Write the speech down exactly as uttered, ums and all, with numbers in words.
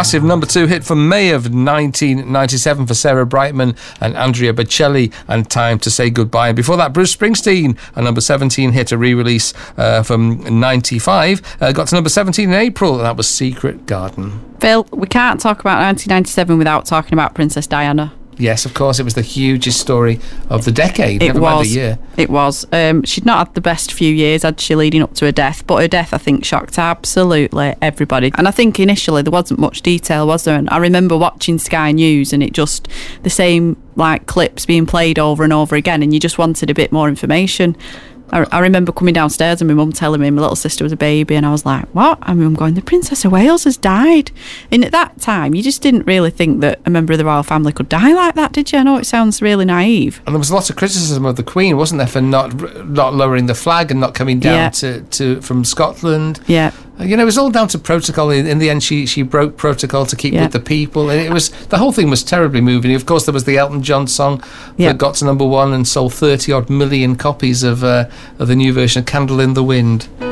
massive number two hit from May of nineteen ninety-seven for Sarah Brightman and Andrea Bocelli, and Time to Say Goodbye. And before that, Bruce Springsteen, a number seventeen hit, a re-release uh, from ninety-five, uh, got to number seventeen in April, and that was Secret Garden. Phil, we can't talk about nineteen ninety-seven without talking about Princess Diana. Yes, of course, it was the hugest story of the decade. It Never was. mind the year. It was. Um, she'd not had the best few years, had she, leading up to her death, but her death, I think, shocked absolutely everybody. And I think initially there wasn't much detail, was there? And I remember watching Sky News and it just, the same like clips being played over and over again, and you just wanted a bit more information. I, I remember coming downstairs and my mum telling me my little sister was a baby, and I was like, what? And my mum going, the Princess of Wales has died. And at that time, you just didn't really think that a member of the royal family could die like that, did you? I know it sounds really naive. And there was a lot of criticism of the Queen, wasn't there, for not not lowering the flag and not coming down Yeah. to, to from Scotland. Yeah. You know, it was all down to protocol. In, in the end, she she broke protocol to keep Yeah. with the people. And it was, the whole thing was terribly moving. Of course, there was the Elton John song Yeah. that got to number one and sold thirty odd million copies of uh, of the new version of Candle in the Wind.